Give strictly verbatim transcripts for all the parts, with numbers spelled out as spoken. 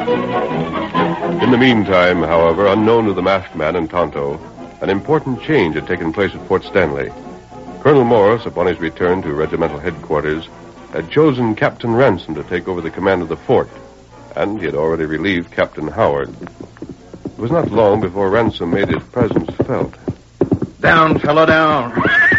In the meantime, however, unknown to the masked man and Tonto, an important change had taken place at Fort Stanley. Colonel Morris, upon his return to regimental headquarters, had chosen Captain Ransom to take over the command of the fort, and he had already relieved Captain Howard. It was not long before Ransom made his presence felt. Down, fellow, down.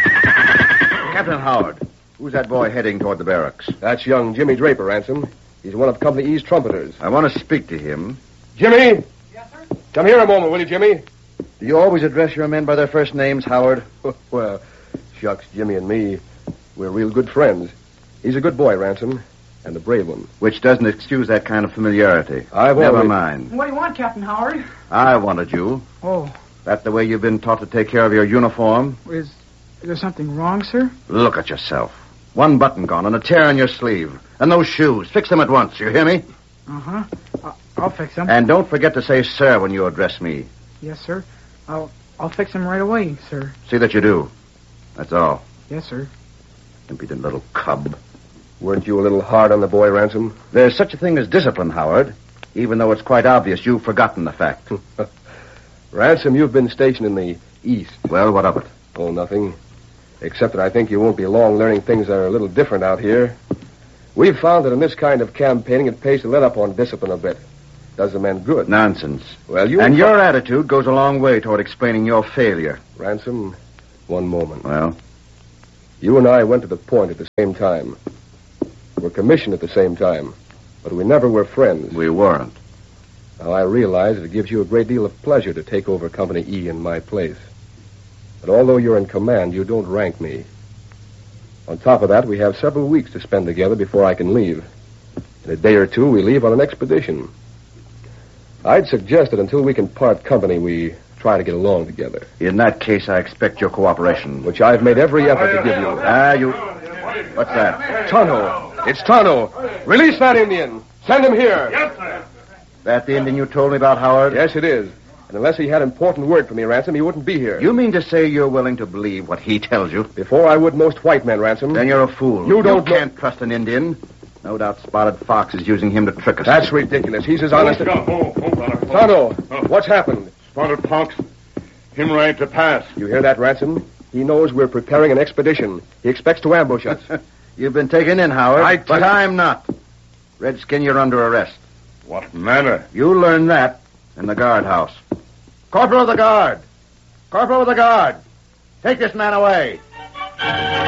Captain Howard, who's that boy heading toward the barracks? That's young Jimmy Draper, Ransom. He's one of Company E's trumpeters. I want to speak to him. Jimmy! Yes, sir? Come here a moment, will you, Jimmy? Do you always address your men by their first names, Howard? Well, shucks, Jimmy and me, we're real good friends. He's a good boy, Ransom, and a brave one. Which doesn't excuse that kind of familiarity. I've Never always... mind. What do you want, Captain Howard? I wanted you. Oh. That the way you've been taught to take care of your uniform? Is, is there something wrong, sir? Look at yourself. One button gone and a tear in your sleeve. And those shoes. Fix them at once, you hear me? Uh-huh. I'll, I'll fix them. And don't forget to say sir when you address me. Yes, sir. I'll I'll fix them right away, sir. See that you do. That's all. Yes, sir. Impudent little cub. Weren't you a little hard on the boy, Ransom? There's such a thing as discipline, Howard. Even though it's quite obvious you've forgotten the fact. Ransom, you've been stationed in the East. Well, what of it? Oh, nothing. Except that I think you won't be long learning things that are a little different out here. We've found that in this kind of campaigning, it pays to let up on discipline a bit. Does the men good. Nonsense. Well, you... And your attitude goes a long way toward explaining your failure. Ransom, one moment. Well? You and I went to the point at the same time. We're commissioned at the same time. But we never were friends. We weren't. Now, I realize that it gives you a great deal of pleasure to take over Company E in my place. But although you're in command, you don't rank me. On top of that, we have several weeks to spend together before I can leave. In a day or two, we leave on an expedition. I'd suggest that until we can part company, we try to get along together. In that case, I expect your cooperation. Which I've made every effort to give you. Ah, you... What's that? Tonto. It's Tonto. Release that Indian. Send him here. Yes, sir. That the Indian you told me about, Howard? Yes, it is. And unless he had important word for me, Ransom, he wouldn't be here. You mean to say you're willing to believe what he tells you? Before I would most white men, Ransom. Then you're a fool. You don't You can't know... trust an Indian. No doubt Spotted Fox is using him to trick us. That's ridiculous. He's as honest as... Oh, oh, oh, brother. Tonto, oh. What's happened? Spotted Fox. Him right to pass. You hear that, Ransom? He knows we're preparing an expedition. He expects to ambush us. You've been taken in, Howard. I but I'm not. Redskin, you're under arrest. What manner? You learned that in the guardhouse. Corporal of the guard. Corporal of the guard. Take this man away.